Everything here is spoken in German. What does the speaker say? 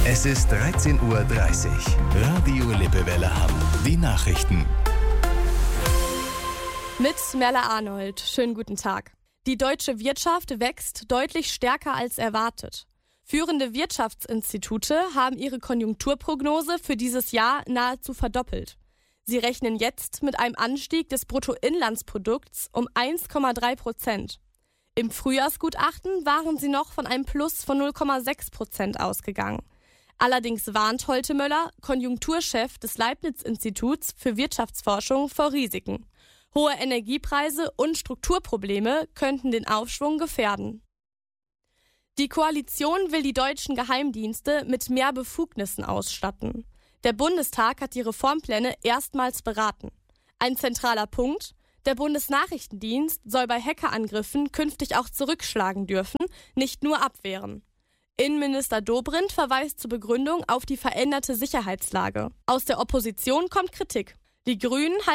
Es ist 13:30 Uhr. Radio Lippewelle Hamm. Die Nachrichten. Mit Merle Arnold. Schönen guten Tag. Die deutsche Wirtschaft wächst deutlich stärker als erwartet. Führende Wirtschaftsinstitute haben ihre Konjunkturprognose für dieses Jahr nahezu verdoppelt. Sie rechnen jetzt mit einem Anstieg des Bruttoinlandsprodukts um 1,3%. Im Frühjahrsgutachten waren sie noch von einem Plus von 0,6% ausgegangen. Allerdings warnt Holte Möller, Konjunkturchef des Leibniz-Instituts für Wirtschaftsforschung, vor Risiken. Hohe Energiepreise und Strukturprobleme könnten den Aufschwung gefährden. Die Koalition will die deutschen Geheimdienste mit mehr Befugnissen ausstatten. Der Bundestag hat die Reformpläne erstmals beraten. Ein zentraler Punkt: Der Bundesnachrichtendienst soll bei Hackerangriffen künftig auch zurückschlagen dürfen, nicht nur abwehren. Innenminister Dobrindt verweist zur Begründung auf die veränderte Sicherheitslage. Aus der Opposition kommt Kritik. Die Grünen halten